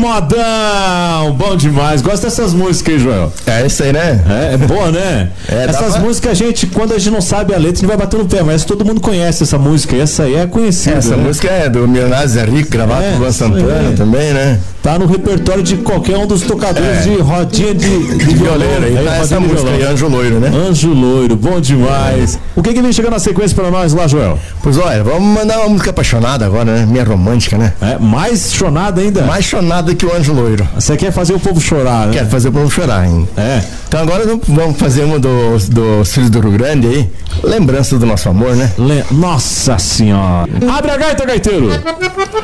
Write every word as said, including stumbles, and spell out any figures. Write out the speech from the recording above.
modão! Bom demais. Gosto dessas músicas, hein, Joel? É isso aí, né? É, é boa, né? É, essas pra... músicas, a gente, quando a gente não sabe a letra, a gente vai bater no pé, mas todo mundo conhece essa música. E essa aí é conhecida. Essa né? música é do Milionário Zé Rico, gravado É, por Luan Santana é. também, né? Tá no repertório de qualquer um dos tocadores É. de rodinha de, de, De violeiro aí, aí, tá essa rodinha de música aí, violão. Anjo Loiro, né? Anjo Loiro, bom demais. O que que vem chegando na sequência pra nós lá, Joel? Pois olha, vamos mandar uma música apaixonada agora, né? Minha romântica, né? É, mais chonada ainda? Mais chonada que o Anjo Loiro. Você quer fazer o povo chorar, né? Quero fazer o povo chorar, hein? É. Então agora vamos fazer uma dos, dos Filhos do Rio Grande aí. Lembrança do nosso amor, né? Le... Nossa senhora. Abre a gaita, gaiteiro.